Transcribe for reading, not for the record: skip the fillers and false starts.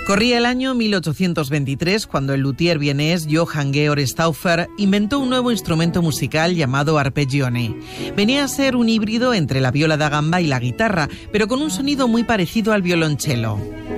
Corría el año 1823 cuando el luthier vienés Johann Georg Stauffer inventó un nuevo instrumento musical llamado arpeggione. Venía a ser un híbrido entre la viola da gamba y la guitarra, pero con un sonido muy parecido al violonchelo.